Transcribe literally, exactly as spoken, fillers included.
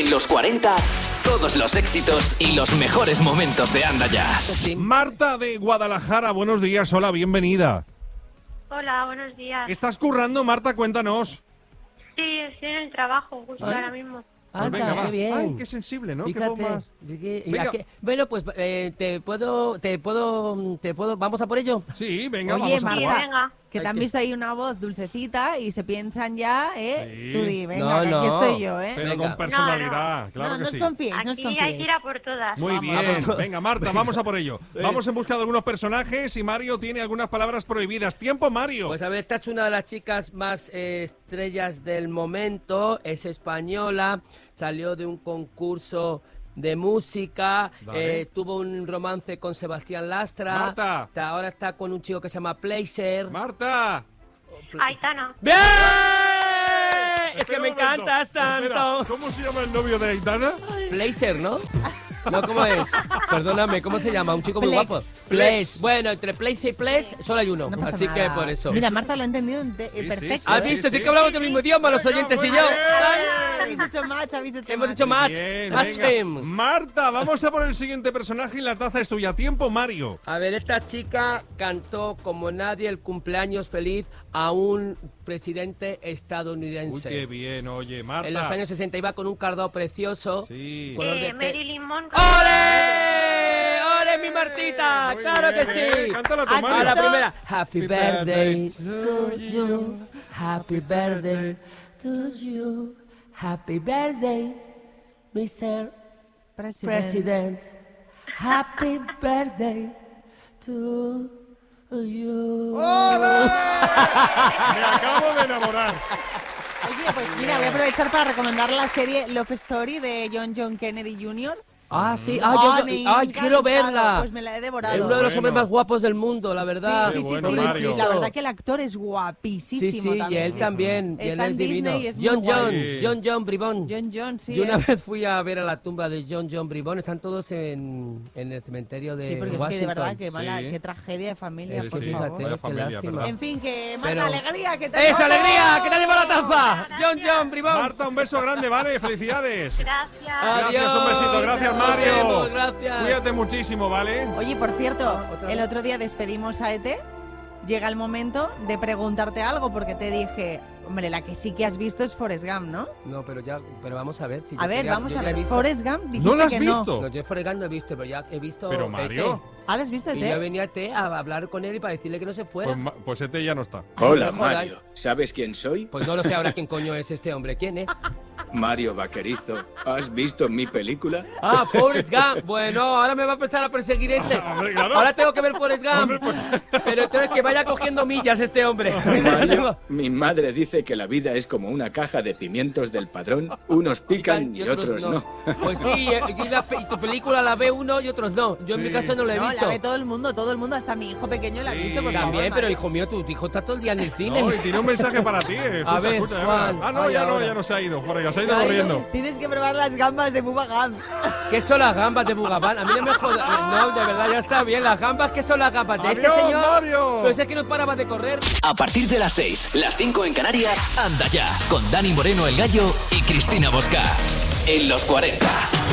En los cuarenta, todos los éxitos y los mejores momentos de Anda Ya. Marta de Guadalajara, buenos días, hola, bienvenida. Hola, buenos días. ¿Estás currando, Marta? Cuéntanos. Sí, estoy en el trabajo, justo ¿Ay? ahora mismo. Pues Anda, venga, va. qué bien. Ay, qué sensible, ¿no? Qué Fíjate. bombas. ¿Y Venga. a qué? Bueno, pues eh, te puedo, te puedo, te puedo, vamos a por ello. Sí, venga, Oye, vamos a Marta, jugar. venga. que te Hay han que- visto ahí una voz dulcecita y se piensan ya, ¿eh? Sí. Tú di, venga, No, que aquí no. estoy yo, ¿eh? Pero Venga. con personalidad, no, claro no que os sí. confíéis, no os Aquí hay que confíéis. ir a por todas. Muy Vamos, bien, vamos. venga Marta, vamos a por ello. Vamos en busca de algunos personajes y Mario tiene algunas palabras prohibidas. ¡Tiempo, Mario! Pues a ver, esta es una de las chicas más eh, estrellas del momento, es española, salió de un concurso de música, Dale. eh, tuvo un romance con Sebastián Lastra, Marta. ta- ahora está con un chico que se llama Placer. ¡Marta! Aitana. ¡Bien! Es Espera que me un momento. encanta, Espera, Santo. ¿cómo se llama el novio de Aitana? Placer, ¿no? No, ¿cómo es? Perdóname, ¿cómo se llama? Un chico muy Plex. guapo. Place. Bueno, entre Place y Place solo hay uno. No pasa así que nada. por eso. Mira, Marta lo ha entendido ente- eh, sí, perfecto. ¿Has sí, visto? sí. Sí que hablamos el mismo idioma, los Venga, oyentes y muy yo. bien. Ay, Habéis hecho match, habéis hecho hemos match. hecho match. Bien, Match venga. team. Marta, vamos a por el siguiente personaje y la taza es tuya. ¡Tiempo, Mario! A ver, esta chica cantó como nadie el cumpleaños feliz a un presidente Uy, estadounidense. qué bien, oye, Marta. En los años sesenta iba con un cardado precioso. Sí. Color de Eh, pe- Marilyn Monroe. ¡Ole! ¡Ole, mi Martita! Muy ¡Claro bien, que sí! eh, cántala tú, ¿Has Mario. A la visto? primera. Happy birthday to to you. Happy birthday to you. Happy birthday, mister President. President. Happy birthday to you. Me acabo de enamorar. Oye, pues mira, voy a aprovechar para recomendar la serie Love Story de John John Kennedy junior Ah, sí. Ah, yo- Ah, yo- me ay, ha quiero encantado. verla. Pues me la he devorado. Es uno de los Bueno. hombres más guapos del mundo, la verdad. Sí, sí, sí, bueno, sí. Mario. La verdad que el actor es Sí, guapísimo sí, y también. él también. y él Está es en divino. Disney y es muy John John, guay. John John Bribón. John John, sí. Yo una ¿eh? vez fui a ver a la tumba de John John Bribón. Están todos en, en el cementerio de Sí, porque Washington. es que de verdad, qué mala, Sí. qué tragedia de familia, Sí, por sí, favor. fíjate, vaya qué familia, lástima. ¿verdad? En fin, que Marta, Pero- alegría, que te ¡Esa alegría! ¡Que te ha llevado la taza! John John Bribón. Marta, un beso grande, ¿vale? Felicidades. Gracias. Gracias, un besito. Gracias, Nos Mario. vemos, gracias. Cuídate muchísimo, ¿vale? Oye, por cierto, Otra el vez. otro día despedimos a Ete. Llega el momento de preguntarte algo, porque te dije, hombre, la que sí que has visto es Forrest Gump, ¿no? No, pero ya, pero vamos a ver. Si yo A ver, quería- vamos yo a ya he ver. visto- Forrest Gump, dijiste ¿No lo has que visto? No, yo Forrest Gump no he visto, pero ya he visto. Pero, E T. Mario. ¿Ahora has visto Y yo Ete? venía a T a hablar con él y para decirle que no se fuera. Pues, ma- pues este ya no está. Hola, no jodas. Mario. ¿Sabes quién soy? Pues no lo sé ahora quién coño es este hombre. ¿Quién es? Mario Vaquerizo. ¿Has visto mi película? Ah, Forrest Gump. Bueno, ahora me va a empezar a perseguir este. Hombre, claro. Ahora tengo que ver Forrest Gump. Hombre, pues- Pero entonces que vaya cogiendo millas este hombre. Mario, mi madre dice que la vida es como una caja de pimientos del padrón. Unos pican y otros no. Pues sí, eh, y, la pe- y tu película la ve uno y otros no. Yo en Sí. mi caso no la he No, visto. la ve todo el mundo, todo el mundo, hasta mi hijo pequeño la ha Sí, visto, por También, favor, pero Mario. hijo mío, tu hijo está todo el día en el cine. No, y tiene un mensaje para ti. eh. Escucha, A ver, escucha. ya Juan, verás. Ah, no, vaya ya no, ahora. ya no se ha ido. Fuera, ya se ha Se ido ha ido. corriendo. Tienes que probar las gambas de Bubba Gump. ¿Qué son las gambas de Bugabán? A mí no me jodas. No, de verdad, ya está bien. Las gambas, ¿qué son las gambas? De este ¡Adiós, señor. Mario! Pero si es que no paraba de correr. A partir de las seis, las cinco en Canarias, Anda Ya, con Dani Moreno el Gallo y Cristina Bosca. En los cuarenta.